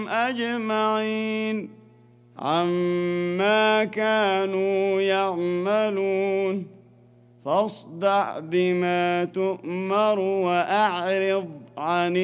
أجمعين عما كانوا يعملون فاصدع بما تؤمر وأعرض عن